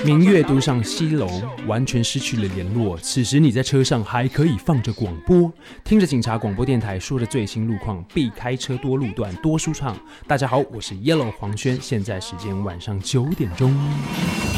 明月独上西楼，完全失去了联络。此时你在车上还可以放着广播，听着警察广播电台说的最新路况，避开车多路段多舒畅。大家好，我是 Yellow 黄轩，现在时间晚上9点钟。